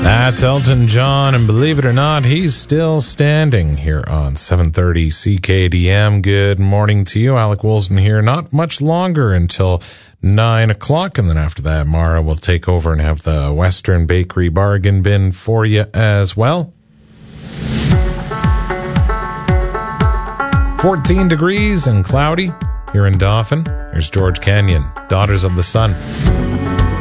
That's Elton John, and believe it or not, he's still standing here on 730 CKDM. Good morning to you. Alec Woolston here. Not much longer until 9 o'clock, and then after that, Mara will take over and have the Western Bakery bargain bin for you as well. 14 degrees and cloudy here in Dauphin. Here's George Canyon, Daughters of the Sun.